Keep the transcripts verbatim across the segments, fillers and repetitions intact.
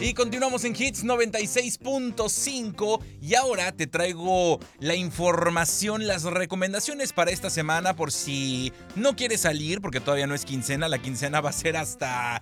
Y continuamos en Hits noventa y seis punto cinco y ahora te traigo la información, las recomendaciones para esta semana por si no quieres salir, porque todavía no es quincena, la quincena va a ser hasta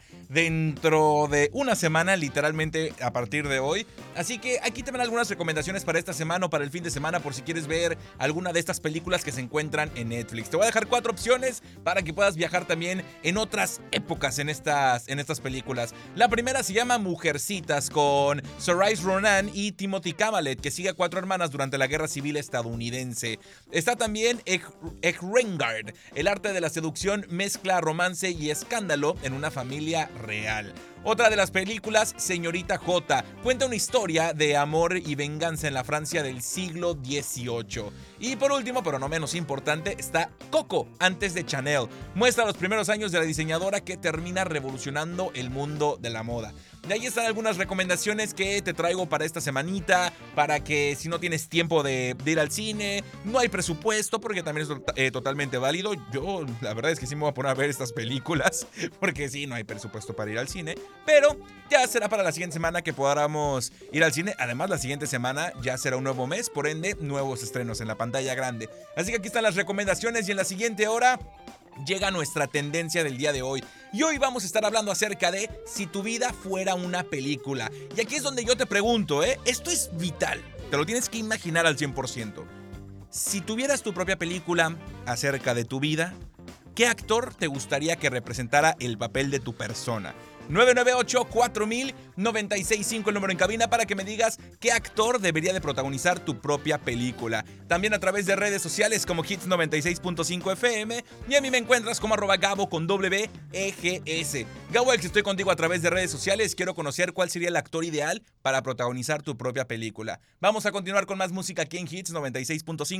dentro de una semana, literalmente a partir de hoy. Así que aquí te van algunas recomendaciones para esta semana o para el fin de semana por si quieres ver alguna de estas películas que se encuentran en Netflix. Te voy a dejar cuatro opciones para que puedas viajar también en otras épocas en estas, en estas películas. La primera se llama Mujercitas con Saoirse Ronan y Timothy Chalamet, que sigue a cuatro hermanas durante la Guerra Civil estadounidense. Está también Ehrengard, el arte de la seducción mezcla romance y escándalo en una familia real. Otra de las películas, Señorita J, cuenta una historia de amor y venganza en la Francia del siglo dieciocho. Y por último, pero no menos importante, está Coco, antes de Chanel. Muestra los primeros años de la diseñadora que termina revolucionando el mundo de la moda. De ahí están algunas recomendaciones que te traigo para esta semanita, para que si no tienes tiempo de, de ir al cine, no hay presupuesto, porque también es eh, totalmente válido. Yo, la verdad es que sí me voy a poner a ver estas películas, porque sí, no hay presupuesto para ir al cine. Pero ya será para la siguiente semana que podamos ir al cine. Además, la siguiente semana ya será un nuevo mes, por ende, nuevos estrenos en la pantalla grande. Así que aquí están las recomendaciones y en la siguiente hora llega nuestra tendencia del día de hoy. Y hoy vamos a estar hablando acerca de si tu vida fuera una película. Y aquí es donde yo te pregunto, ¿eh? Esto es vital. Te lo tienes que imaginar al cien por ciento. Si tuvieras tu propia película acerca de tu vida, ¿qué actor te gustaría que representara el papel de tu persona? nueve nueve ocho, cuatro mil, noventa y seis cinco el número en cabina para que me digas qué actor debería de protagonizar tu propia película. También a través de redes sociales como Hits noventa y seis punto cinco F M y a mí me encuentras como arroba Gabo con W E G S. Gabo, el que estoy contigo a través de redes sociales, quiero conocer cuál sería el actor ideal para protagonizar tu propia película. Vamos a continuar con más música aquí en Hits noventa y seis punto cinco.